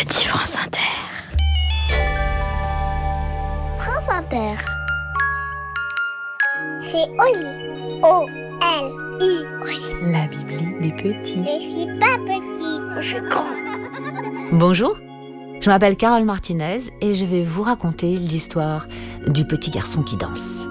Petit France Inter. France Inter. C'est Oli. O-L-I. Oli. La Bibli des petits. Je suis pas petite, je suis grand. Bonjour, je m'appelle Carole Martinez et je vais vous raconter l'histoire du petit garçon qui danse.